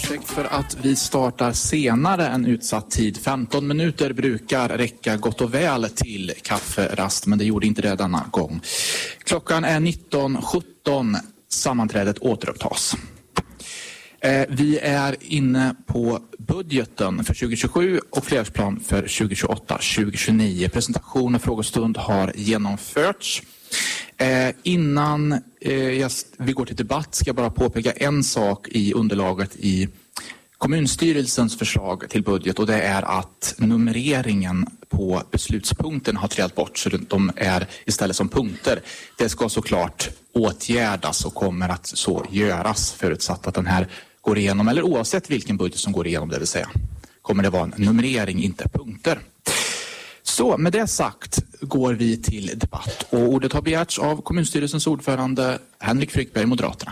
ursäkt för att vi startar senare än utsatt tid. 15 minuter brukar räcka gott och väl till kafferast, men det gjorde inte det denna gång. Klockan är 19:17. Sammanträdet återupptas. Vi är inne på budgeten för 2027 och flerårsplan för 2028-2029. Presentation och frågestund har genomförts. Innan vi går till debatt ska jag bara påpeka en sak i underlaget i kommunstyrelsens förslag till budget, och det är att numreringen på beslutspunkten har trillat bort, så de är istället som punkter. Det ska såklart åtgärdas och kommer att så göras förutsatt att den här går igenom, eller oavsett vilken budget som går igenom, det vill säga kommer det vara en numrering, inte punkter. Så med det sagt går vi till debatt, och ordet har begärts av kommunstyrelsens ordförande Henrik Frykberg, Moderaterna.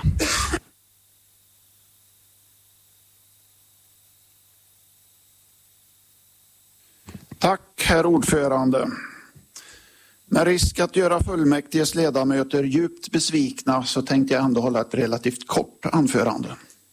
Tack, herr ordförande. Med risk att göra fullmäktiges ledamöter djupt besvikna så tänkte jag ändå hålla ett relativt kort anförande.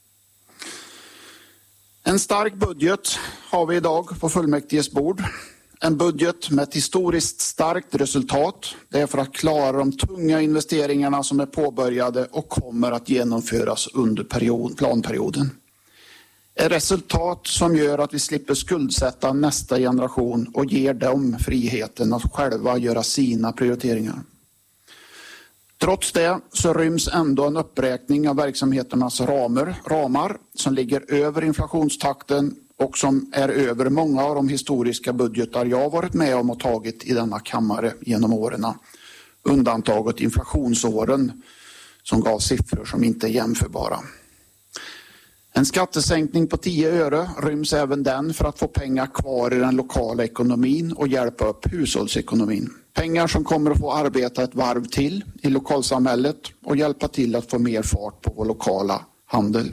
En stark budget har vi idag på fullmäktiges bord. En budget med ett historiskt starkt resultat. Det är för att klara de tunga investeringarna som är påbörjade och kommer att genomföras under planperioden. Ett resultat som gör att vi slipper skuldsätta nästa generation och ger dem friheten att själva göra sina prioriteringar. Trots det så ryms ändå en uppräkning av verksamheternas ramar som ligger över inflationstakten och som är över många av de historiska budgetar jag varit med om och tagit i denna kammare genom åren. Undantaget inflationsåren som gav siffror som inte är jämförbara. En skattesänkning på 10 öre ryms även den för att få pengar kvar i den lokala ekonomin och hjälpa upp hushållsekonomin. Pengar som kommer att få arbeta ett varv till i lokalsamhället och hjälpa till att få mer fart på vår lokala handel.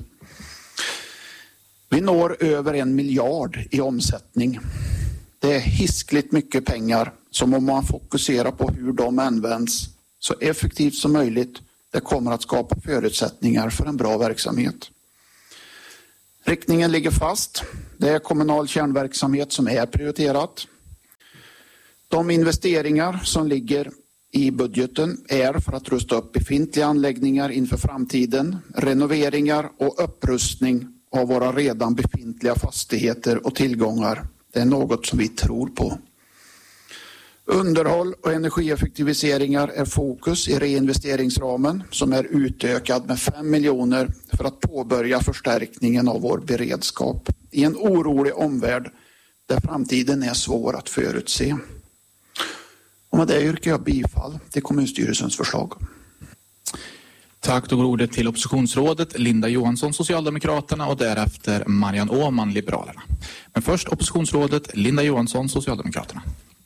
Vi når över 1 miljard i omsättning. Det är hiskligt mycket pengar som, om man fokuserar på hur de används så effektivt som möjligt, det kommer att skapa förutsättningar för en bra verksamhet. Riktningen ligger fast. Det är kommunal kärnverksamhet som är prioriterat. De investeringar som ligger i budgeten är för att rusta upp befintliga anläggningar inför framtiden, renoveringar och upprustning av våra redan befintliga fastigheter och tillgångar. Det är något som vi tror på. Underhåll och energieffektiviseringar är fokus i reinvesteringsramen som är utökad med 5 miljoner för att påbörja förstärkningen av vår beredskap i en orolig omvärld där framtiden är svår att förutse. Och med det yrkar jag bifall till kommunstyrelsens förslag. Tack, då går ordet till oppositionsrådet Linda Johansson, Socialdemokraterna, och därefter Marianne Åhman, Liberalerna. Men först oppositionsrådet Linda Johansson, Socialdemokraterna.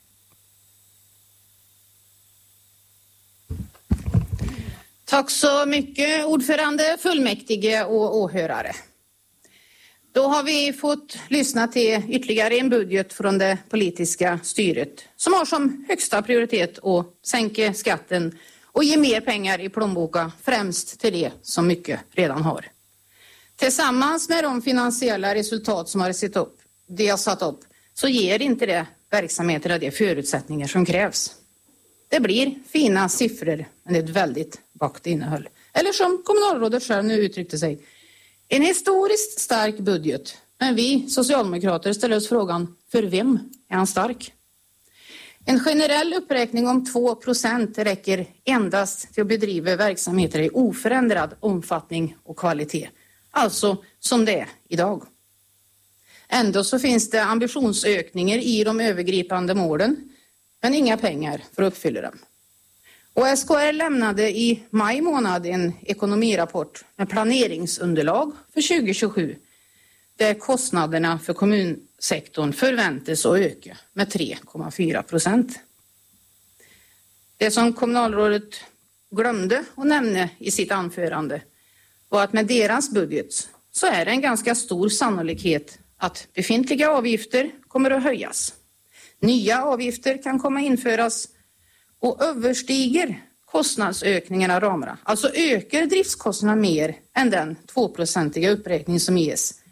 Tack så mycket, ordförande, fullmäktige och åhörare. Då har vi fått lyssna till ytterligare en budget från det politiska styret som har som högsta prioritet att sänka skatten och ge mer pengar i plånboka, främst till det som mycket redan har. Tillsammans med de finansiella resultat som de har satt upp så ger inte det verksamheterna de förutsättningar som krävs. Det blir fina siffror, men det är ett väldigt vagt innehåll. Eller som kommunalrådet själv nu uttryckte sig, en historiskt stark budget. Men vi socialdemokrater ställer oss frågan, för vem är han stark? En generell uppräkning om 2% räcker endast till att bedriva verksamheter i oförändrad omfattning och kvalitet. Alltså som det är idag. Ändå så finns det ambitionsökningar i de övergripande målen, men inga pengar för att uppfylla dem. Och SKR lämnade i maj månad en ekonomirapport med planeringsunderlag för 2027 där kostnaderna för kommunsektorn förväntas att öka med 3,4%. Det som kommunalrådet glömde att nämna i sitt anförande var att med deras budget så är det en ganska stor sannolikhet att befintliga avgifter kommer att höjas. Nya avgifter kan komma införas och överstiger kostnadsökningarna ramarna. Alltså ökar driftskostnaderna mer än den 2-procentiga uppräkning som ges.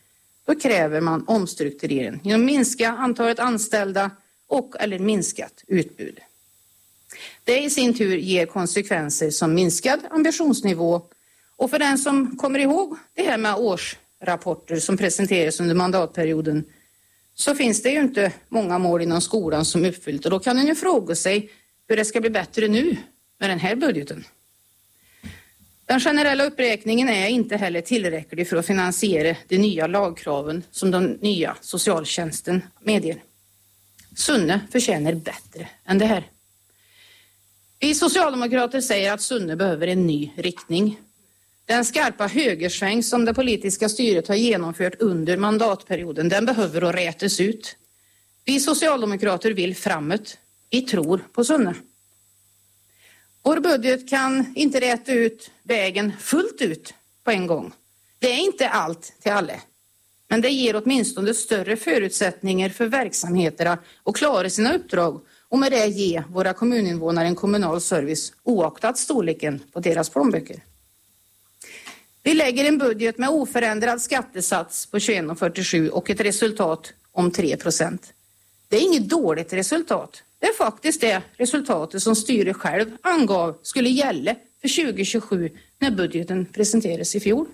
då kräver man omstrukturering genom att minska antalet anställda eller minskat utbud. Det i sin tur ger konsekvenser som minskad ambitionsnivå, och för den som kommer ihåg det här med årsrapporter som presenteras under mandatperioden, så finns det ju inte många mål inom skolan som uppfyllt, och då kan man ju fråga sig hur det ska bli bättre nu med den här budgeten. Den generella uppräkningen är inte heller tillräcklig för att finansiera de nya lagkraven som den nya socialtjänsten medger. Sunne förtjänar bättre än det här. Vi socialdemokrater säger att Sunne behöver en ny riktning. Den skarpa högersväng som det politiska styret har genomfört under mandatperioden, den behöver att rätas ut. Vi socialdemokrater vill framåt. Vi tror på Sunne. Vår budget kan inte räta ut vägen fullt ut på en gång. Det är inte allt till alla. Men det ger åtminstone större förutsättningar för verksamheterna att klara sina uppdrag, och med det ge våra kommuninvånare en kommunal service oaktat storleken på deras plånböcker. Vi lägger en budget med oförändrad skattesats på 21,47 och ett resultat om 3%. Det är inget dåligt resultat. Det är faktiskt det resultatet som styret själv angav skulle gälla för 2027 när budgeten presenterades i fjol.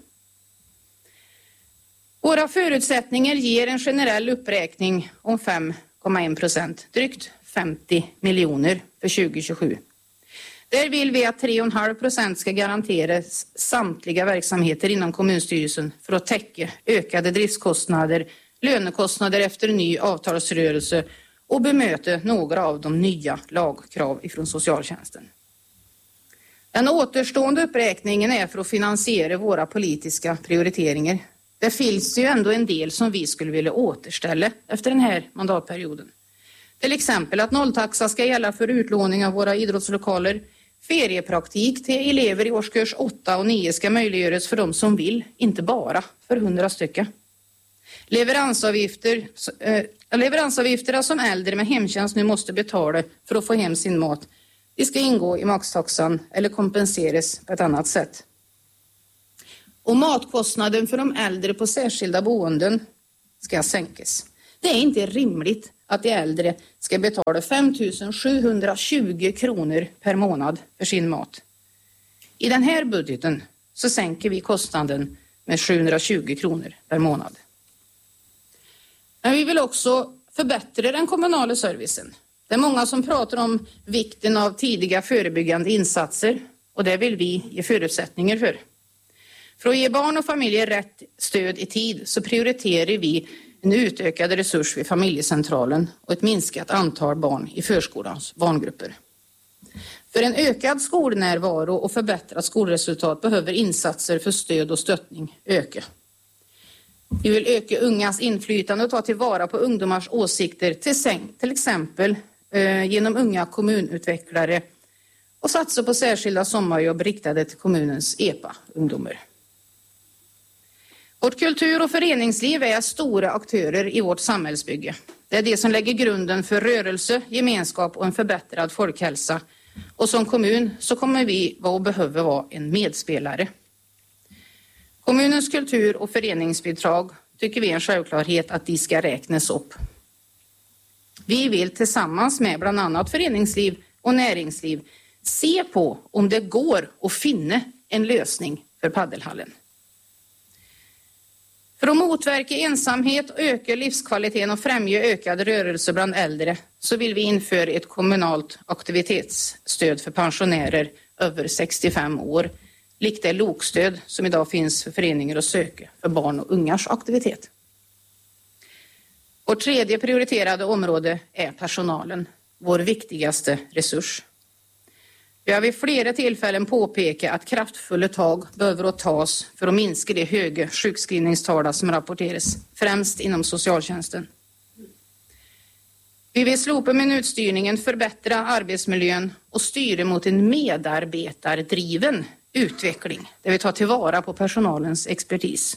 Våra förutsättningar ger en generell uppräkning om 5,1%, drygt 50 miljoner för 2027. Där vill vi att 3,5% ska garanteras samtliga verksamheter inom kommunstyrelsen för att täcka ökade driftskostnader, lönekostnader efter ny avtalsrörelse och bemöta några av de nya lagkrav ifrån socialtjänsten. Den återstående uppräkningen är för att finansiera våra politiska prioriteringar. Det finns ju ändå en del som vi skulle vilja återställa efter den här mandatperioden. Till exempel att nolltaxa ska gälla för utlåning av våra idrottslokaler. Ferierpraktik till elever i årskurs 8 och 9 ska möjliggöras för de som vill, inte bara för 100 stycken. Leveransavgifterna som äldre med hemtjänst nu måste betala för att få hem sin mat, det ska ingå i maxtaxan eller kompenseras på ett annat sätt. Och matkostnaden för de äldre på särskilda boenden ska sänkas. Det är inte rimligt att de äldre ska betala 5 720 kronor per månad för sin mat. I den här budgeten så sänker vi kostnaden med 720 kronor per månad. Men vi vill också förbättra den kommunala servicen. Det är många som pratar om vikten av tidiga förebyggande insatser, och det vill vi ge förutsättningar för. För att ge barn och familjer rätt stöd i tid så prioriterar vi en utökad resurs vid familjecentralen och ett minskat antal barn i förskolans barngrupper. För en ökad skolnärvaro och förbättrat skolresultat behöver insatser för stöd och stöttning öka. Vi vill öka ungas inflytande och ta tillvara på ungdomars åsikter, till exempel genom unga kommunutvecklare, och satsa på särskilda sommarjobb riktade till kommunens EPA-ungdomar. Vårt kultur- och föreningsliv är stora aktörer i vårt samhällsbygge. Det är det som lägger grunden för rörelse, gemenskap och en förbättrad folkhälsa. Och som kommun så kommer vi behöva vara en medspelare. Kommunens kultur- och föreningsbidrag tycker vi är en självklarhet att de ska räknas upp. Vi vill tillsammans med bland annat föreningsliv och näringsliv se på om det går att finna en lösning för paddelhallen. För att motverka ensamhet, öka livskvaliteten och främja ökad rörelse bland äldre så vill vi införa ett kommunalt aktivitetsstöd för pensionärer över 65 år, likt det LOK-stöd som idag finns för föreningar att söka för barn och ungars aktivitet. Vårt tredje prioriterade område är personalen, vår viktigaste resurs. Vi har vid flera tillfällen påpekat att kraftfulla tag behöver tas för att minska de höga sjukskrivningstal som rapporteras, främst inom socialtjänsten. Vi vill slopa minutstyrningen, förbättra arbetsmiljön och styra mot en medarbetardriven utveckling där vi tar tillvara på personalens expertis.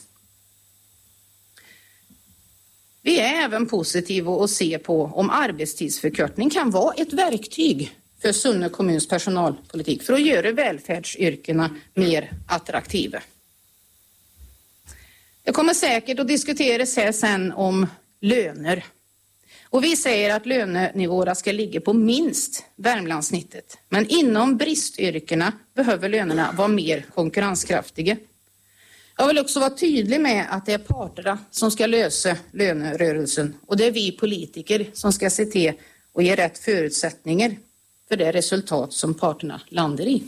Vi är även positiva att se på om arbetstidsförkortning kan vara ett verktyg för Sunne kommuns personalpolitik för att göra välfärdsyrkena mer attraktiva. Det kommer säkert att diskuteras här sen om löner. Och vi säger att lönenivåerna ska ligga på minst Värmlandssnittet. Men inom bristyrkena behöver lönerna vara mer konkurrenskraftiga. Jag vill också vara tydlig med att det är parterna som ska lösa lönerörelsen. Och det är vi politiker som ska se till och ge rätt förutsättningar för det resultat som parterna landar i.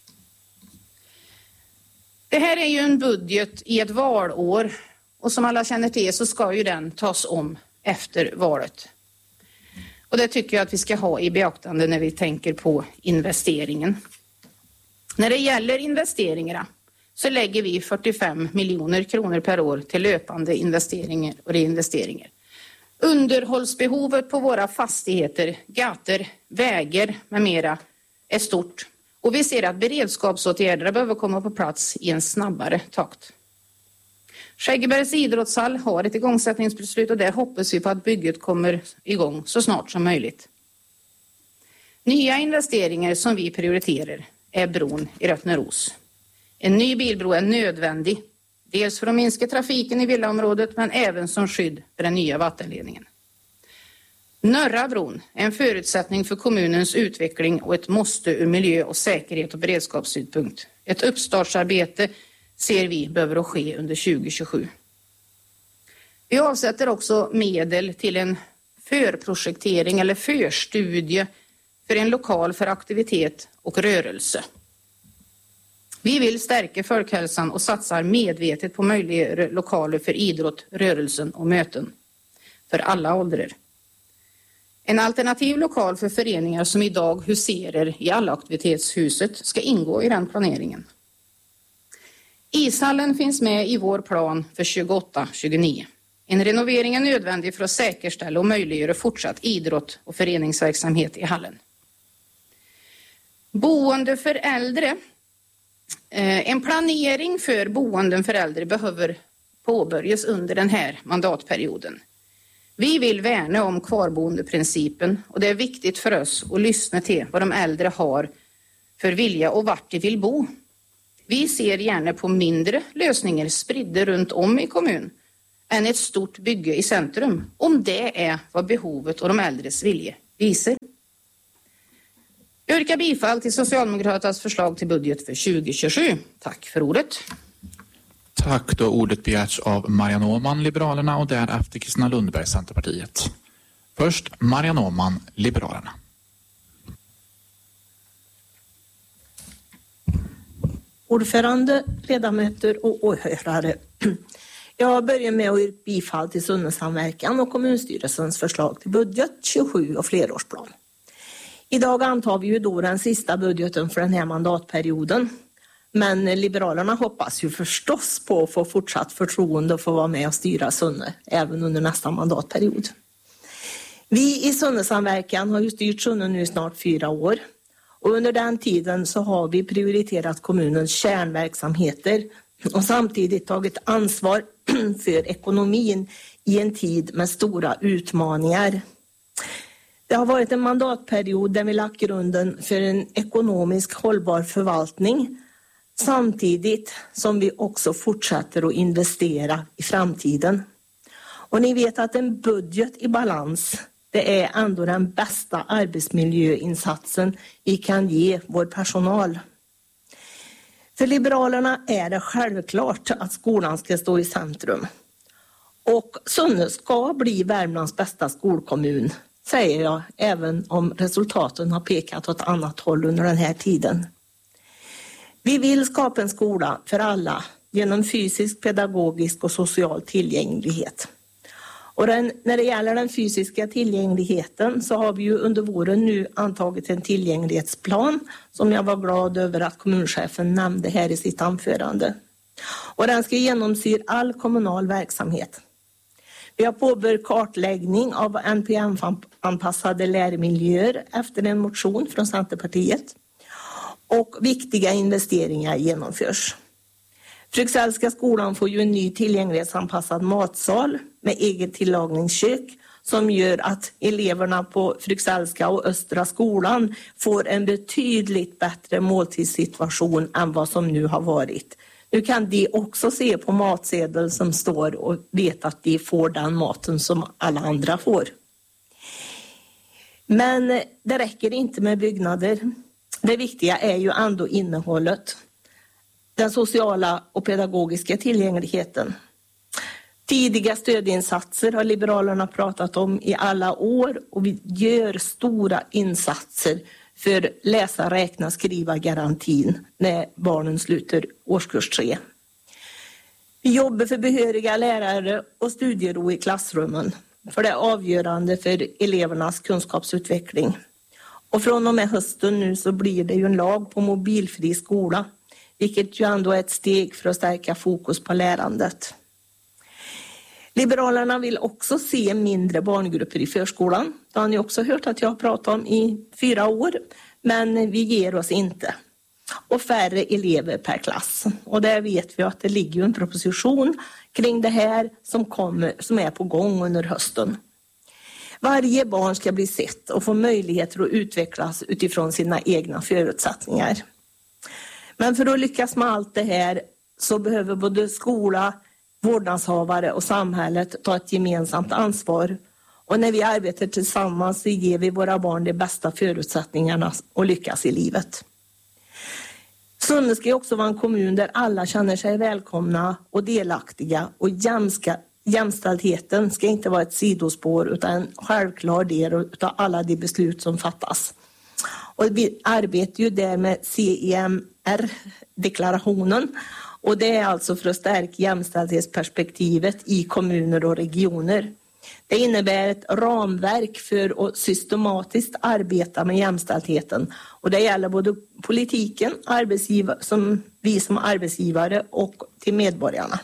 Det här är ju en budget i ett valår. Och som alla känner till så ska ju den tas om efter valet. Och det tycker jag att vi ska ha i beaktande när vi tänker på investeringen. När det gäller investeringarna så lägger vi 45 miljoner kronor per år till löpande investeringar och reinvesteringar. Underhållsbehovet på våra fastigheter, gator, vägar med mera är stort. Och vi ser att beredskapsåtgärder behöver komma på plats i en snabbare takt. Skäggebergs idrottshall har ett igångsättningsbeslut och där hoppas vi på att bygget kommer igång så snart som möjligt. Nya investeringar som vi prioriterar är bron i Rötneros. En ny bilbro är nödvändig, dels för att minska trafiken i villaområdet men även som skydd för den nya vattenledningen. Norra bron är en förutsättning för kommunens utveckling och ett måste ur miljö- och säkerhet och beredskapssynpunkt. Ett uppstartsarbete ser vi behöver ske under 2027. Vi avsätter också medel till en förprojektering eller förstudie för en lokal för aktivitet och rörelse. Vi vill stärka folkhälsan och satsar medvetet på möjliga lokaler för idrott, rörelsen och möten för alla åldrar. En alternativ lokal för föreningar som idag huserar i alla aktivitetshuset ska ingå i den planeringen. Ishallen finns med i vår plan för 28-29. En renovering är nödvändig för att säkerställa och möjliggöra fortsatt idrott och föreningsverksamhet i hallen. Boende för äldre. En planering för boenden för äldre behöver påbörjas under den här mandatperioden. Vi vill värna om kvarboendeprincipen och det är viktigt för oss att lyssna till vad de äldre har för vilja och vart de vill bo. Vi ser gärna på mindre lösningar spridda runt om i kommun än ett stort bygge i centrum, om det är vad behovet och de äldres vilja visar. Jag yrkar bifall till Socialdemokraternas förslag till budget för 2027. Tack för ordet. Tack, då ordet begärts av Marianne Åhman, Liberalerna, och därefter Kristina Lundberg, Centerpartiet. Först Marianne Åhman, Liberalerna. Ordförande, ledamöter och åhörare. Jag börjar med att yrka bifall till Sunnesamverkan och kommunstyrelsens förslag till budget 27 och flerårsplan. Idag antar vi ju då den sista budgeten för den här mandatperioden. Men Liberalerna hoppas ju förstås på att få fortsatt förtroende och få vara med och styra Sunne även under nästa mandatperiod. Vi i Sunnesamverkan har ju styrt Sunne nu snart 4 år. Och under den tiden så har vi prioriterat kommunens kärnverksamheter och samtidigt tagit ansvar för ekonomin i en tid med stora utmaningar. Det har varit en mandatperiod där vi lagt grunden för en ekonomiskt hållbar förvaltning samtidigt som vi också fortsätter att investera i framtiden. Och ni vet att en budget i balans, det är ändå den bästa arbetsmiljöinsatsen vi kan ge vår personal. För Liberalerna är det självklart att skolan ska stå i centrum. Och Sunne ska bli Värmlands bästa skolkommun, säger jag, även om resultaten har pekat åt annat håll under den här tiden. Vi vill skapa en skola för alla genom fysisk, pedagogisk och social tillgänglighet. Och när det gäller den fysiska tillgängligheten så har vi ju under våren nu antagit en tillgänglighetsplan som jag var glad över att kommunchefen nämnde här i sitt anförande. Och den ska genomsyra all kommunal verksamhet. Vi har påbörjat kartläggning av NPM-anpassade lärmiljöer efter en motion från Centerpartiet. Och viktiga investeringar genomförs. Fryxellska skolan får ju en ny tillgänglighetsanpassad matsal med eget tillagningskök som gör att eleverna på Fryxellska och Östra skolan får en betydligt bättre måltidssituation än vad som nu har varit. Nu kan de också se på matsedeln som står och vet att de får den maten som alla andra får. Men det räcker inte med byggnader. Det viktiga är ju ändå innehållet. Den sociala och pedagogiska tillgängligheten. Tidiga stödinsatser har Liberalerna pratat om i alla år och vi gör stora insatser för läsa, räkna, skriva garantin när barnen slutar årskurs 3. Vi jobbar för behöriga lärare och studiero i klassrummen, för det är avgörande för elevernas kunskapsutveckling. Och från och med hösten nu så blir det ju en lag på mobilfri skola, vilket ju ändå är ett steg för att stärka fokus på lärandet. Liberalerna vill också se mindre barngrupper i förskolan. Det har ni också hört att jag har pratat om i 4 år, men vi ger oss inte. Och färre elever per klass. Och där vet vi att det ligger en proposition kring det här som är på gång under hösten. Varje barn ska bli sett och få möjligheter att utvecklas utifrån sina egna förutsättningar. Men för att lyckas med allt det här så behöver både skola, vårdnadshavare och samhället ta ett gemensamt ansvar. Och när vi arbetar tillsammans så ger vi våra barn de bästa förutsättningarna att lyckas i livet. Sunne ska också vara en kommun där alla känner sig välkomna och delaktiga, och jämställdheten ska inte vara ett sidospår utan en självklar del av alla de beslut som fattas. Och vi arbetar ju där med CEMR-deklarationen, och det är alltså för att stärka jämställdhetsperspektivet i kommuner och regioner. Det innebär ett ramverk för att systematiskt arbeta med jämställdheten, och det gäller både politiken, vi som arbetsgivare och till medborgarna.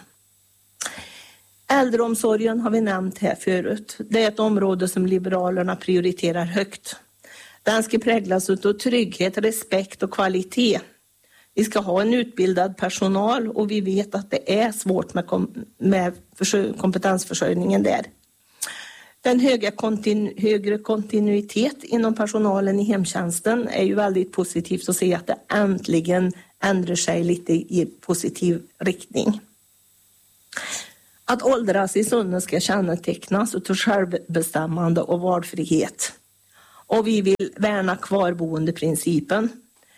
Äldreomsorgen har vi nämnt här förut. Det är ett område som Liberalerna prioriterar högt. Den ska präglas av trygghet, respekt och kvalitet. Vi ska ha en utbildad personal och vi vet att det är svårt med kompetensförsörjningen där. Den högre kontinuitet inom personalen i hemtjänsten är ju väldigt positivt att se att det äntligen ändrar sig lite i positiv riktning. Att åldras i Sunne ska kännetecknas av självbestämmande och valfrihet. Och vi vill värna kvarboendeprincipen.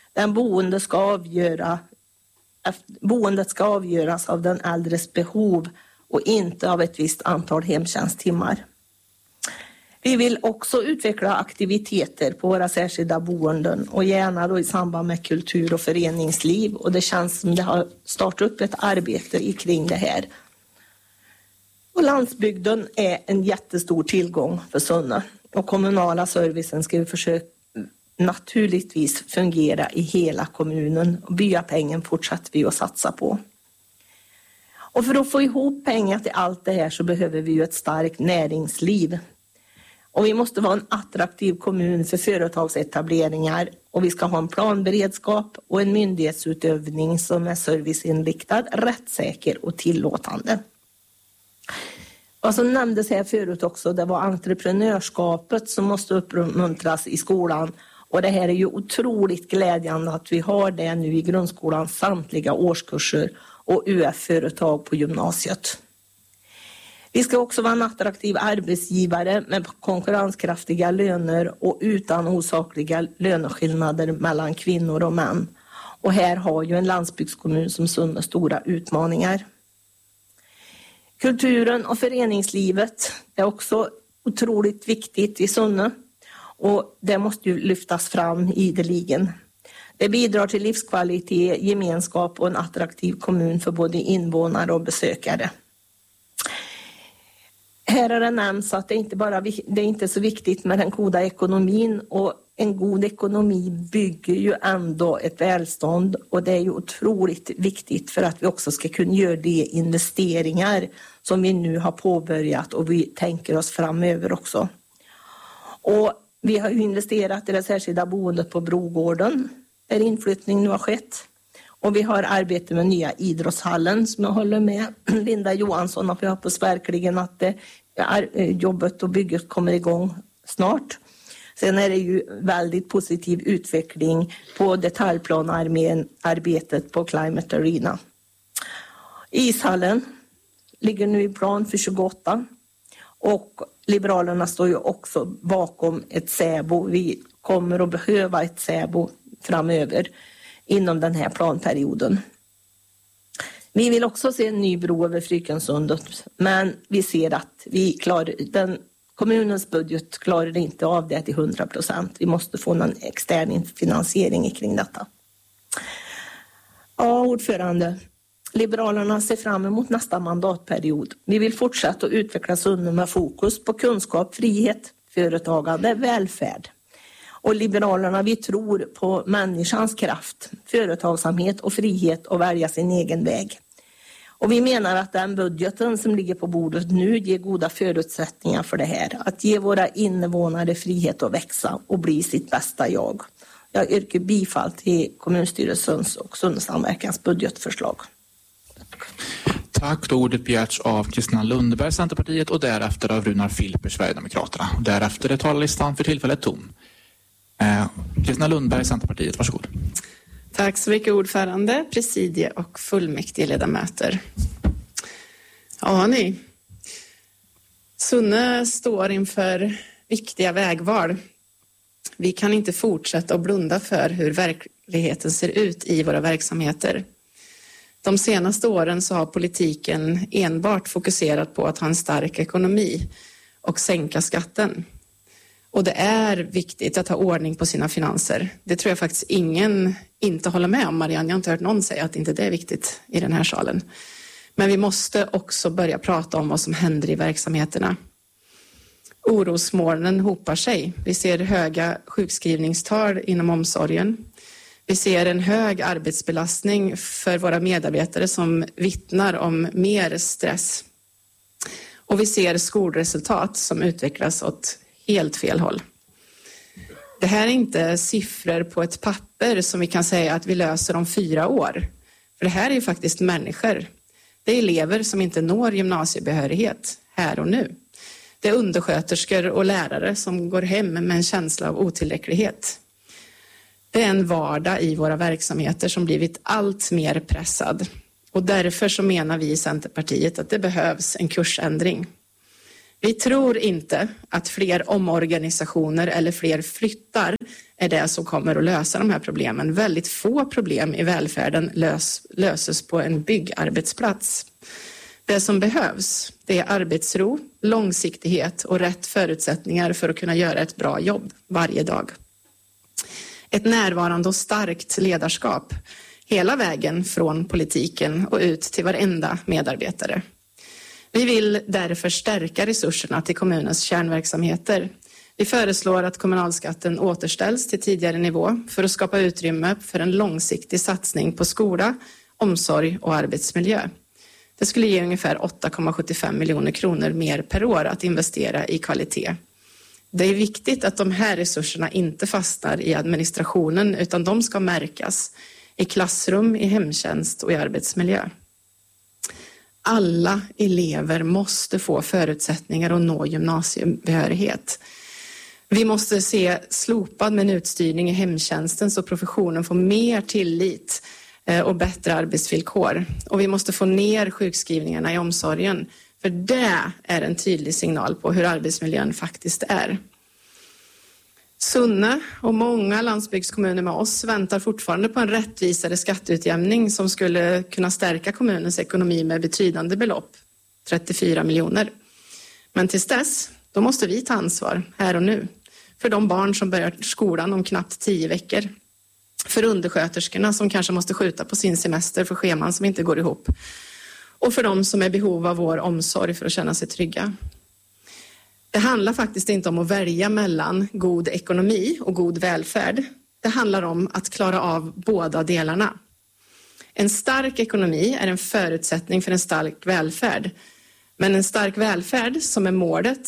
Boendet ska avgöras av den äldres behov och inte av ett visst antal hemtjänsttimmar. Vi vill också utveckla aktiviteter på våra särskilda boenden och gärna då i samband med kultur- och föreningsliv, och det känns som det har startat upp ett arbete kring det här. Och landsbygden är en jättestor tillgång för Sunne, och kommunala servicen ska vi försöka naturligtvis fungera i hela kommunen, och byapengen fortsätter vi att satsa på. Och för att få ihop pengar till allt det här så behöver vi ju ett starkt näringsliv. Och vi måste vara en attraktiv kommun för företagsetableringar, och vi ska ha en planberedskap och en myndighetsutövning som är serviceinriktad, rättssäker och tillåtande. Vad som nämndes här förut också, det var entreprenörskapet som måste uppmuntras i skolan. Och det här är ju otroligt glädjande att vi har det nu i grundskolans samtliga årskurser och UF-företag på gymnasiet. Vi ska också vara en attraktiv arbetsgivare med konkurrenskraftiga löner och utan osakliga löneskillnader mellan kvinnor och män. Och här har ju en landsbygdskommun som Sunne stora utmaningar. Kulturen och föreningslivet är också otroligt viktigt i Sunne, och det måste ju lyftas fram ideligen. Det bidrar till livskvalitet, gemenskap och en attraktiv kommun för både invånare och besökare. Här har det nämnts att det är inte så viktigt med den goda ekonomin, och en god ekonomi bygger ju ändå ett välstånd, och det är ju otroligt viktigt för att vi också ska kunna göra de investeringar som vi nu har påbörjat och vi tänker oss framöver också. Och vi har ju investerat i det särskilda boendet på Brogården där inflyttning nu har skett. Och vi har arbete med nya idrottshallen som jag håller med Linda Johansson, och vi hoppas verkligen att jobbet och bygget kommer igång snart. Sen är det ju väldigt positiv utveckling på detaljplanarbetet på Climate Arena. Ishallen ligger nu i plan för 28 och Liberalerna står ju också bakom ett SÄBO. Vi kommer att behöva ett SÄBO framöver inom den här planperioden. Vi vill också se en ny bro över Frykenssundet, men vi ser att kommunens budget klarar inte av det till 100%. Vi måste få en extern finansiering kring detta. Ja, ordförande. Liberalerna ser fram emot nästa mandatperiod. Vi vill fortsätta att utveckla Sunne med fokus på kunskap, frihet, företagande, välfärd. Och Liberalerna, vi tror på människans kraft, företagsamhet och frihet att välja sin egen väg. Och vi menar att den budgeten som ligger på bordet nu ger goda förutsättningar för det här. Att ge våra invånare frihet att växa och bli sitt bästa jag. Jag yrkar bifall till kommunstyrelsens och Sunnesamverkans budgetförslag. Tack. Då ordet begärts av Kristina Lundberg, Centerpartiet, och därefter av Runar Filper, Sverigedemokraterna. Därefter är talarlistan för tillfället tom. Kristina Lundberg, Centerpartiet, varsågod. Tack så mycket ordförande, presidie och fullmäktige ledamöter. Ja ni, Sunne står inför viktiga vägval. Vi kan inte fortsätta att blunda för hur verkligheten ser ut i våra verksamheter. De senaste åren så har politiken enbart fokuserat på att ha en stark ekonomi och sänka skatten. Och det är viktigt att ha ordning på sina finanser. Det tror jag faktiskt ingen inte håller med om, Marianne. Jag har inte hört någon säga att inte det är viktigt i den här salen. Men vi måste också börja prata om vad som händer i verksamheterna. Orosmolnen hopar sig. Vi ser höga sjukskrivningstal inom omsorgen. Vi ser en hög arbetsbelastning för våra medarbetare som vittnar om mer stress. Och vi ser skolresultat som utvecklas åt helt fel håll. Det här är inte siffror på ett papper som vi kan säga att vi löser om 4 år. För det här är ju faktiskt människor. Det är elever som inte når gymnasiebehörighet här och nu. Det är undersköterskor och lärare som går hem med en känsla av otillräcklighet. Det är en vardag i våra verksamheter som blivit allt mer pressad. Och därför så menar vi i Centerpartiet att det behövs en kursändring. Vi tror inte att fler omorganisationer eller fler flyttar är det som kommer att lösa de här problemen. Väldigt få problem i välfärden löses på en byggarbetsplats. Det som behövs, det är arbetsro, långsiktighet och rätt förutsättningar för att kunna göra ett bra jobb varje dag. Ett närvarande och starkt ledarskap hela vägen från politiken och ut till varenda medarbetare. Vi vill därför stärka resurserna till kommunens kärnverksamheter. Vi föreslår att kommunalskatten återställs till tidigare nivå för att skapa utrymme för en långsiktig satsning på skola, omsorg och arbetsmiljö. Det skulle ge ungefär 8,75 miljoner kronor mer per år att investera i kvalitet. Det är viktigt att de här resurserna inte fastnar i administrationen utan de ska märkas i klassrum, i hemtjänst och i arbetsmiljö. Alla elever måste få förutsättningar att nå gymnasiebehörighet. Vi måste se slopad minutstyrning i hemtjänsten så professionen får mer tillit och bättre arbetsvillkor. Och vi måste få ner sjukskrivningarna i omsorgen. För det är en tydlig signal på hur arbetsmiljön faktiskt är. Sunne och många landsbygdskommuner med oss väntar fortfarande på en rättvisare skatteutjämning som skulle kunna stärka kommunens ekonomi med betydande belopp, 34 miljoner. Men tills dess, då måste vi ta ansvar här och nu för de barn som börjar skolan om knappt 10 veckor. För undersköterskorna som kanske måste skjuta på sin semester för scheman som inte går ihop. Och för de som är i behov av vår omsorg för att känna sig trygga. Det handlar faktiskt inte om att välja mellan god ekonomi och god välfärd. Det handlar om att klara av båda delarna. En stark ekonomi är en förutsättning för en stark välfärd. Men en stark välfärd som är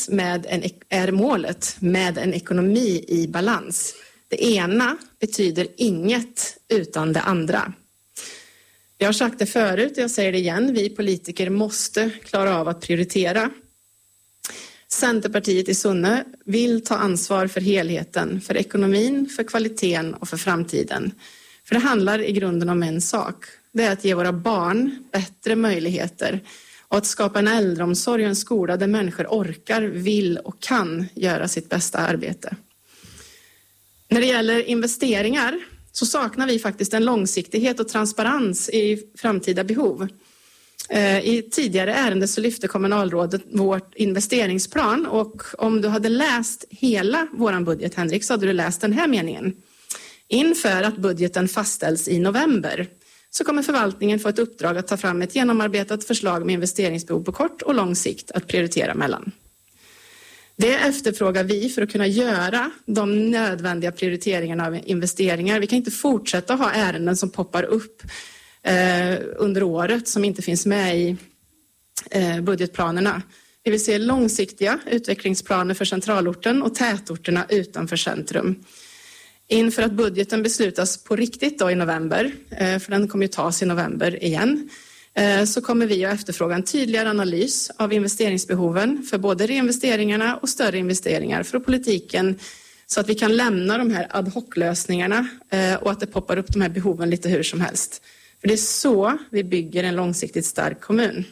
målet med en ekonomi i balans. Det ena betyder inget utan det andra. Jag har sagt det förut och jag säger det igen. Vi politiker måste klara av att prioritera. Centerpartiet i Sunne vill ta ansvar för helheten, för ekonomin, för kvaliteten och för framtiden. För det handlar i grunden om en sak. det är att ge våra barn bättre möjligheter och att skapa en äldreomsorg och en skola där människor orkar, vill och kan göra sitt bästa arbete. När det gäller investeringar så saknar vi faktiskt en långsiktighet och transparens i framtida behov. I tidigare ärende så lyfte kommunalrådet vår investeringsplan, och om du hade läst hela våran budget, Henrik, så hade du läst den här meningen. Inför att budgeten fastställs i november så kommer förvaltningen få ett uppdrag att ta fram ett genomarbetat förslag med investeringsbehov på kort och lång sikt att prioritera mellan. Det efterfrågar vi för att kunna göra de nödvändiga prioriteringarna av investeringar. Vi kan inte fortsätta ha ärenden som poppar upp under året som inte finns med i budgetplanerna. Vi vill se långsiktiga utvecklingsplaner för centralorten och tätorterna utanför centrum. Inför att budgeten beslutas på riktigt då i november, för den kommer ju tas i november igen, så kommer vi att efterfråga en tydligare analys av investeringsbehoven för både reinvesteringarna och större investeringar för politiken, så att vi kan lämna de här ad hoc-lösningarna och att det poppar upp de här behoven lite hur som helst. För det är så vi bygger en långsiktigt stark kommun.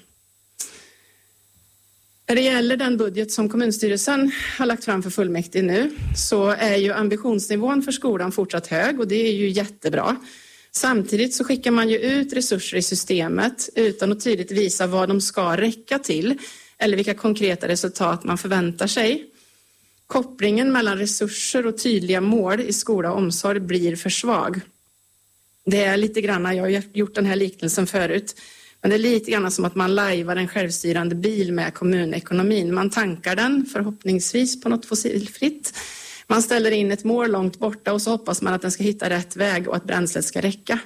När det gäller den budget som kommunstyrelsen har lagt fram för fullmäktige nu så är ju ambitionsnivån för skolan fortsatt hög, och det är ju jättebra. Samtidigt så skickar man ju ut resurser i systemet utan att tydligt visa vad de ska räcka till eller vilka konkreta resultat man förväntar sig. Kopplingen mellan resurser och tydliga mål i skola och omsorg blir för svag. Det är lite grann, jag har gjort den här liknelsen förut, men det är lite grann som att man lajvar en självstyrande bil med kommunekonomin. Man tankar den förhoppningsvis på något fossilfritt. Man ställer in ett mål långt borta och så hoppas man att den ska hitta rätt väg och att bränslet ska räcka.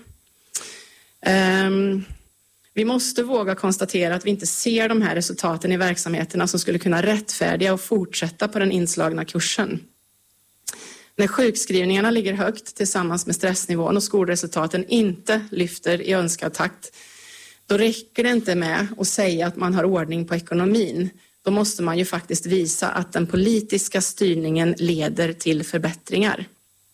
Vi måste våga konstatera att vi inte ser de här resultaten i verksamheterna som skulle kunna rättfärdiga och fortsätta på den inslagna kursen. När sjukskrivningarna ligger högt tillsammans med stressnivån och skolresultaten inte lyfter i önskad takt, då räcker det inte med att säga att man har ordning på ekonomin. Då måste man ju faktiskt visa att den politiska styrningen leder till förbättringar.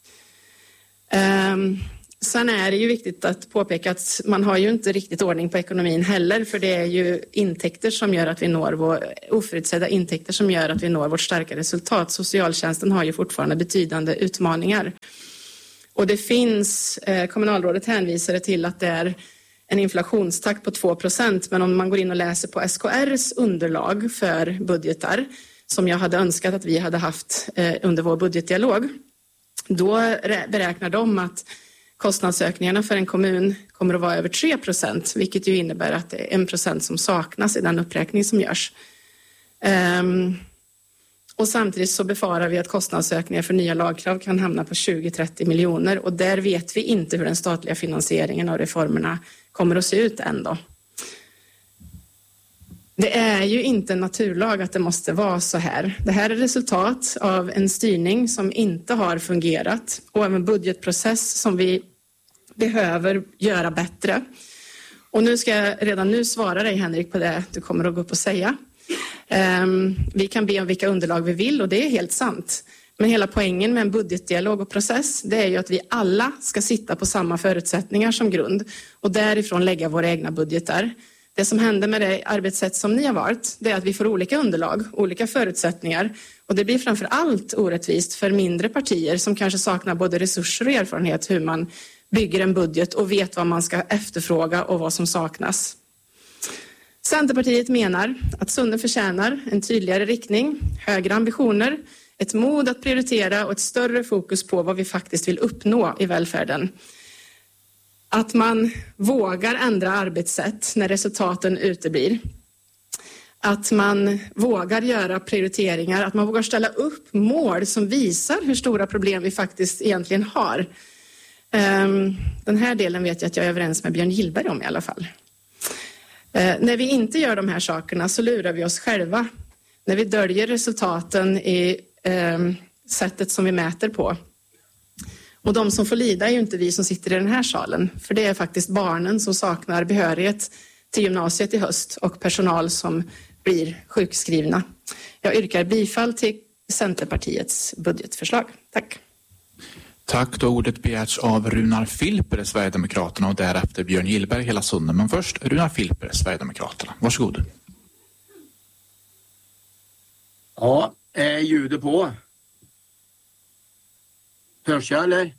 Sen är det ju viktigt att påpeka att man har ju inte riktigt ordning på ekonomin heller, för det är ju intäkter som gör att vi når oförutsedda intäkter som gör att vi når vårt starka resultat. Socialtjänsten har ju fortfarande betydande utmaningar. Och det finns, kommunalrådet hänvisade till att det är en inflationstakt på 2%, men om man går in och läser på SKR:s underlag för budgetar, som jag hade önskat att vi hade haft under vår budgetdialog, då beräknar de att kostnadsökningarna för en kommun kommer att vara över 3%, vilket ju innebär att det är 1% som saknas i den uppräkning som görs. Och samtidigt så befarar vi att kostnadsökningar för nya lagkrav kan hamna på 20-30 miljoner, och där vet vi inte hur den statliga finansieringen av reformerna kommer att se ut ändå. Det är ju inte en naturlag att det måste vara så här. Det här är resultat av en styrning som inte har fungerat och en budgetprocess som vi behöver göra bättre. Och nu ska jag redan nu svara dig, Henrik, på det du kommer att gå upp och säga. Vi kan be om vilka underlag vi vill, och det är helt sant. Men hela poängen med en budgetdialog och process, det är ju att vi alla ska sitta på samma förutsättningar som grund och därifrån lägga våra egna budgetar. Det som händer med det arbetssätt som ni har valt, det är att vi får olika underlag, olika förutsättningar, och det blir framför allt orättvist för mindre partier som kanske saknar både resurser och erfarenhet hur man bygger en budget och vet vad man ska efterfråga och vad som saknas. Centerpartiet menar att Sunne förtjänar en tydligare riktning, högre ambitioner, ett mod att prioritera och ett större fokus på vad vi faktiskt vill uppnå i välfärden. Att man vågar ändra arbetssätt när resultaten uteblir. Att man vågar göra prioriteringar, att man vågar ställa upp mål som visar hur stora problem vi faktiskt egentligen har. Den här delen vet jag att jag är överens med Björn Gillberg om i alla fall. När vi inte gör de här sakerna så lurar vi oss själva. När vi döljer resultaten i sättet som vi mäter på. Och de som får lida är ju inte vi som sitter i den här salen. För det är faktiskt barnen som saknar behörighet till gymnasiet i höst och personal som blir sjukskrivna. Jag yrkar bifall till Centerpartiets budgetförslag. Tack. Tack, då ordet begärts av Runar Filper, Sverigedemokraterna, och därefter Björn Gillberg, Hela Sunne. Men först Runar Filper, Sverigedemokraterna. Varsågod. Ja, är ljudet på? Hörs jag eller?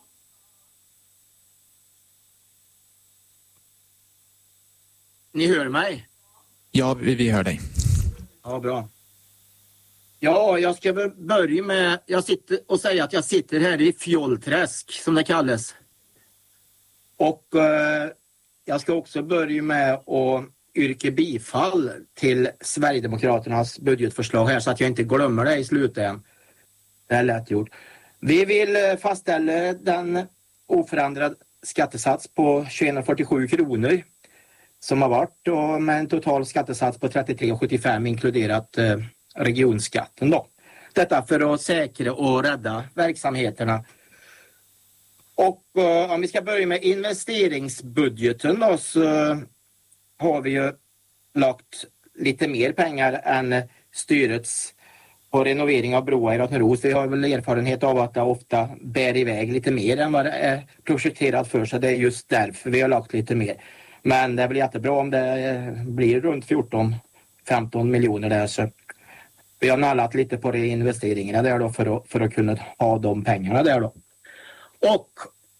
Ni hör mig? Ja, vi hör dig. Ja, bra. Ja, jag ska börja med att jag sitter här i Fjollträsk som det kallas. Och jag ska också börja med att yrka bifall till Sverigedemokraternas budgetförslag här så att jag inte glömmer det i slutändan. Det är lätt gjort. Vi vill fastställa den oförändrad skattesats på 21,47 kronor som har varit, och med en total skattesats på 33,75 inkluderat regionskatten då. Detta för att säkra och rädda verksamheterna. Och om vi ska börja med investeringsbudgeten då, så har vi ju lagt lite mer pengar än styrets på renovering av broar i Rottneros. Vi har väl erfarenhet av att det ofta bär iväg lite mer än vad det är projekterat för, så det är just därför vi har lagt lite mer. Men det blir jättebra om det blir runt 14-15 miljoner där, så vi har nallat lite på de investeringarna där då för att kunna ha de pengarna där då. Och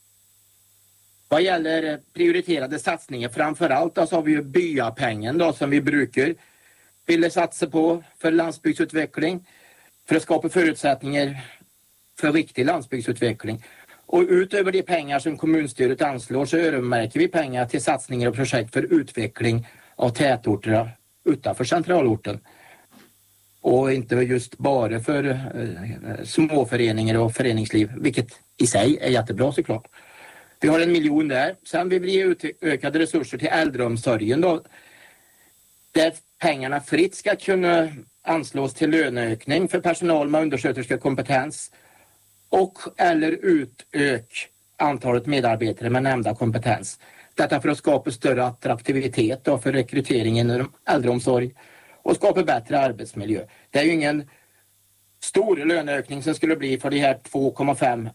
vad gäller prioriterade satsningar framförallt då, så har vi ju byapengen då som vi brukar vilja satsa på för landsbygdsutveckling, för att skapa förutsättningar för riktig landsbygdsutveckling. Och utöver de pengar som kommunstyret anslår så öronmärker vi pengar till satsningar och projekt för utveckling av tätorter utanför centralorten. Och inte just bara för småföreningar och föreningsliv, vilket i sig är jättebra såklart. Vi har 1 miljon där. Sen vill vi ge ökade resurser till äldreomsorgen då, där pengarna fritt ska kunna anslås till löneökning för personal med undersköterskekompetens och eller utöka antalet medarbetare med nämnda kompetens. Detta för att skapa större attraktivitet då för rekryteringen inom äldreomsorg och skapa bättre arbetsmiljö. Det är ju ingen stor löneökning som skulle bli för de här 2,5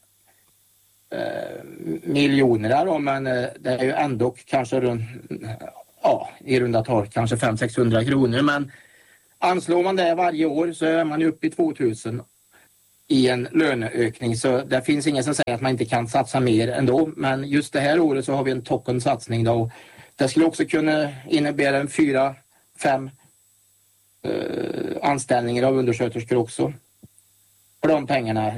miljoner då, men det är ju ändå kanske i runda tal kanske 500-600 kronor, men anslår man det varje år så är man uppe i 2000 i en löneökning, så det finns ingen som säger att man inte kan satsa mer ändå, men just det här året så har vi en toppensatsning då. Det skulle också kunna innebära en 4-5 anställningar av undersköterskor också. För de pengarna